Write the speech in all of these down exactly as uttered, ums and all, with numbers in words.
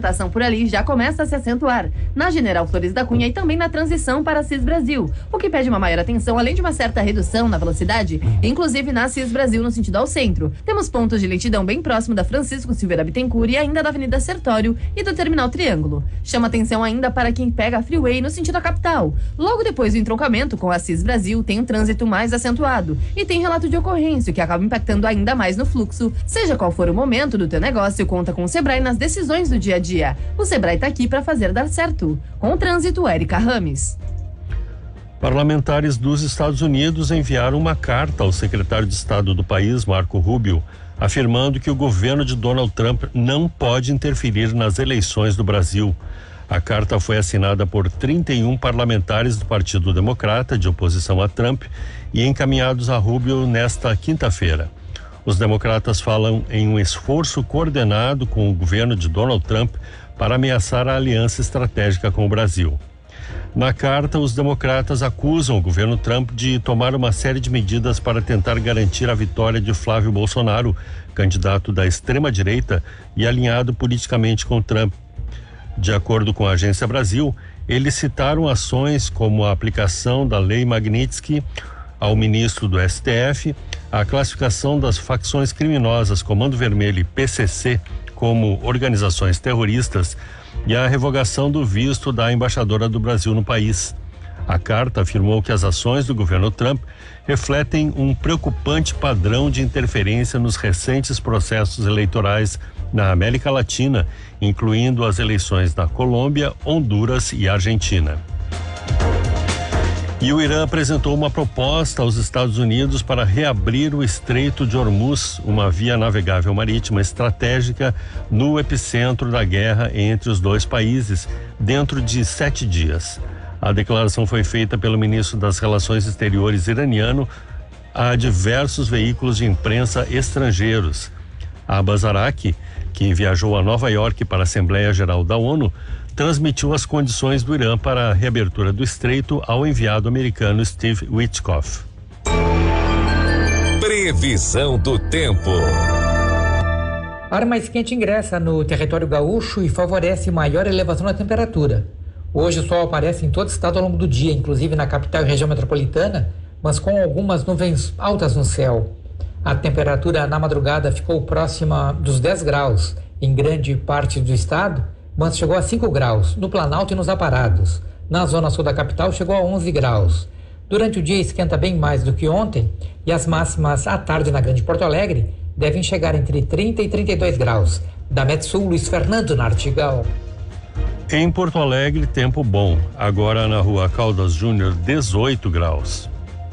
movimentação por ali já começa a se acentuar, na General Flores da Cunha e também na transição para a Cis Brasil, o que pede uma maior atenção, além de uma certa redução na velocidade, inclusive na Cis Brasil no sentido ao centro. Temos pontos de lentidão bem próximo da Francisco Silveira Bittencourt e ainda da Avenida Sertório e do Terminal Triângulo. Chama atenção ainda para quem pega a Freeway no sentido à capital. Logo depois do entroncamento com a Cis Brasil, tem um trânsito mais acentuado e tem relato de ocorrência, que acaba impactando ainda mais no fluxo. Seja qual for o momento do teu negócio, conta com o Sebrae nas decisões do dia a dia. O Sebrae está aqui para fazer dar certo. Com o trânsito, Érica Rames. Parlamentares dos Estados Unidos enviaram uma carta ao secretário de Estado do país, Marco Rubio, afirmando que o governo de Donald Trump não pode interferir nas eleições do Brasil. A carta foi assinada por trinta e um parlamentares do Partido Democrata, de oposição a Trump, e encaminhados a Rubio nesta quinta-feira. Os democratas falam em um esforço coordenado com o governo de Donald Trump para ameaçar a aliança estratégica com o Brasil. Na carta, os democratas acusam o governo Trump de tomar uma série de medidas para tentar garantir a vitória de Flávio Bolsonaro, candidato da extrema-direita e alinhado politicamente com Trump. De acordo com a Agência Brasil, eles citaram ações como a aplicação da Lei Magnitsky ao ministro do S T F, a classificação das facções criminosas Comando Vermelho e P C C como organizações terroristas e a revogação do visto da embaixadora do Brasil no país. A carta afirmou que as ações do governo Trump refletem um preocupante padrão de interferência nos recentes processos eleitorais na América Latina, incluindo as eleições na Colômbia, Honduras e Argentina. E o Irã apresentou uma proposta aos Estados Unidos para reabrir o Estreito de Hormuz, uma via navegável marítima estratégica no epicentro da guerra entre os dois países, dentro de sete dias. A declaração foi feita pelo ministro das Relações Exteriores iraniano a diversos veículos de imprensa estrangeiros. Abbas Araqi, que viajou a Nova York para a Assembleia Geral da ONU, transmitiu as condições do Irã para a reabertura do estreito ao enviado americano Steve Witkoff. Previsão do tempo. Ar mais quente ingressa no território gaúcho e favorece maior elevação na temperatura. Hoje o sol aparece em todo o estado ao longo do dia, inclusive na capital e região metropolitana, mas com algumas nuvens altas no céu. A temperatura na madrugada ficou próxima dos dez graus em grande parte do estado, mas chegou a cinco graus no Planalto e nos Aparados. Na zona sul da capital chegou a onze graus. Durante o dia esquenta bem mais do que ontem e as máximas à tarde na Grande Porto Alegre devem chegar entre trinta e trinta e dois graus. Da Metsul, Luiz Fernando Nartigal. Em Porto Alegre, tempo bom. Agora na Rua Caldas Júnior, dezoito graus.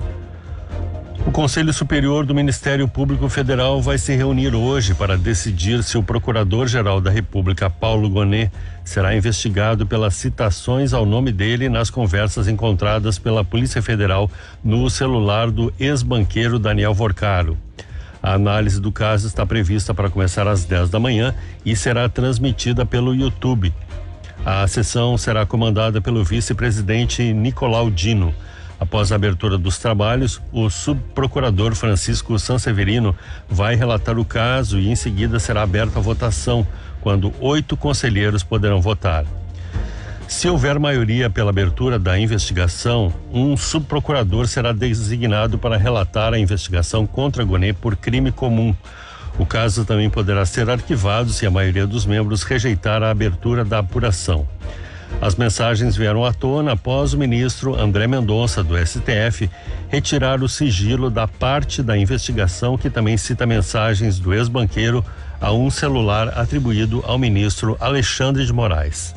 O Conselho Superior do Ministério Público Federal vai se reunir hoje para decidir se o Procurador-Geral da República, Paulo Gonet, será investigado pelas citações ao nome dele nas conversas encontradas pela Polícia Federal no celular do ex-banqueiro Daniel Vorcaro. A análise do caso está prevista para começar às dez da manhã e será transmitida pelo YouTube. A sessão será comandada pelo vice-presidente Nicolau Dino. Após a abertura dos trabalhos, o subprocurador Francisco Sanseverino vai relatar o caso e em seguida será aberta a votação, quando oito conselheiros poderão votar. Se houver maioria pela abertura da investigação, um subprocurador será designado para relatar a investigação contra Gonet por crime comum. O caso também poderá ser arquivado se a maioria dos membros rejeitar a abertura da apuração. As mensagens vieram à tona após o ministro André Mendonça, do S T F, retirar o sigilo da parte da investigação que também cita mensagens do ex-banqueiro a um celular atribuído ao ministro Alexandre de Moraes.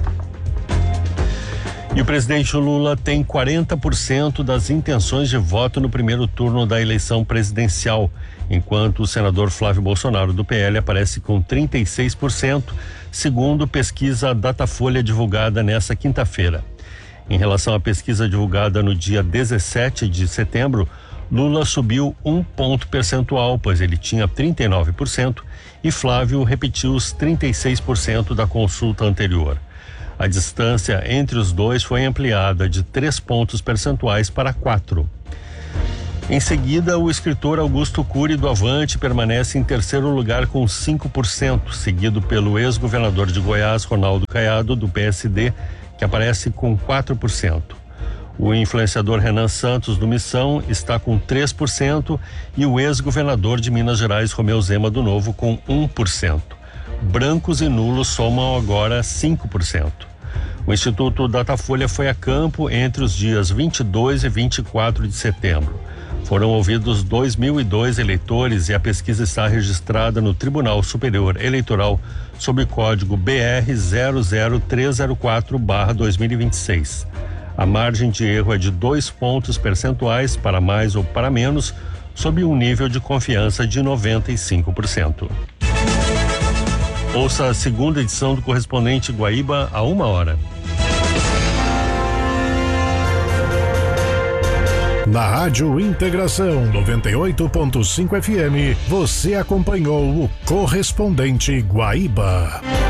E o presidente Lula tem quarenta por cento das intenções de voto no primeiro turno da eleição presidencial, enquanto o senador Flávio Bolsonaro, do P L, aparece com trinta e seis por cento, segundo pesquisa Datafolha divulgada nesta quinta-feira. Em relação à pesquisa divulgada no dia dezessete de setembro, Lula subiu um ponto percentual, pois ele tinha trinta e nove por cento e Flávio repetiu os trinta e seis por cento da consulta anterior. A distância entre os dois foi ampliada de três pontos percentuais para quatro. Em seguida, o escritor Augusto Cury do Avante permanece em terceiro lugar com cinco por cento, seguido pelo ex-governador de Goiás, Ronaldo Caiado, do P S D, que aparece com quatro por cento. O influenciador Renan Santos, do Missão, está com três por cento e o ex-governador de Minas Gerais, Romeu Zema, do Novo, com um por cento. Brancos e nulos somam agora cinco por cento. O Instituto Datafolha foi a campo entre os dias vinte e dois e vinte e quatro de setembro. Foram ouvidos dois mil e dois eleitores e a pesquisa está registrada no Tribunal Superior Eleitoral sob o código B R zero zero três zero quatro barra dois mil e vinte e seis. A margem de erro é de dois pontos percentuais para mais ou para menos, sob um nível de confiança de noventa e cinco por cento. Ouça a segunda edição do Correspondente Guaíba a uma hora. Na Rádio Integração noventa e oito ponto cinco F M, você acompanhou o Correspondente Guaíba.